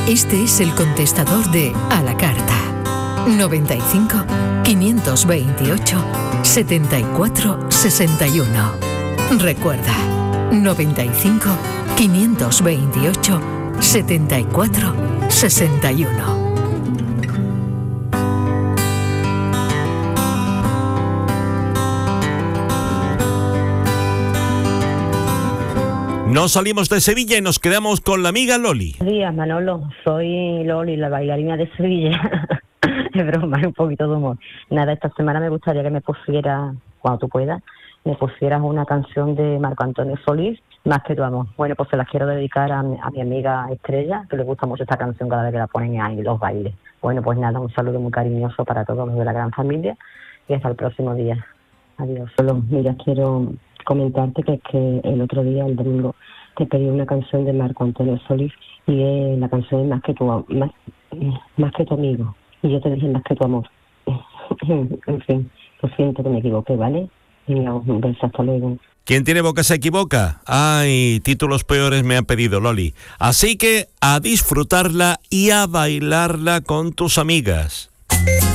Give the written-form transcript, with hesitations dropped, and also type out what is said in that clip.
Este es el contestador de A la Carta. 95 528 74 61. Recuerda, 95 528 74 61. Nos salimos de Sevilla y nos quedamos con la amiga Loli. Buenos días, Manolo. Soy Loli, la bailarina de Sevilla. Es broma, es un poquito de humor. Nada, esta semana me gustaría que me pusieras, cuando tú puedas, me pusieras una canción de Marco Antonio Solís, Más que tu amor. Bueno, pues se las quiero dedicar a mi amiga Estrella, que le gusta mucho esta canción cada vez que la ponen ahí, los bailes. Bueno, pues nada, un saludo muy cariñoso para todos los de la gran familia y hasta el próximo día. Adiós. Solo, mira, quiero comentarte que el otro día, el domingo, te pedí una canción de Marco Antonio Solís y la canción es más que tu amigo. Y yo te dije más que tu amor. En fin, lo siento que me equivoqué, ¿vale? Venga, un beso, hasta luego. ¿Quién tiene boca se equivoca? Ay, títulos peores me han pedido, Loli. Así que a disfrutarla y a bailarla con tus amigas.